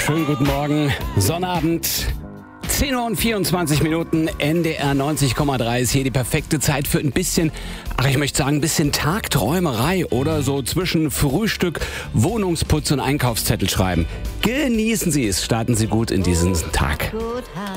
Schönen guten Morgen, Sonnabend, 10 Uhr und 24 Minuten, NDR 90,3 ist hier die perfekte Zeit für ein bisschen, ich möchte sagen, ein bisschen Tagträumerei oder so zwischen Frühstück, Wohnungsputz und Einkaufszettel schreiben. Genießen Sie es, starten Sie gut in diesen Tag.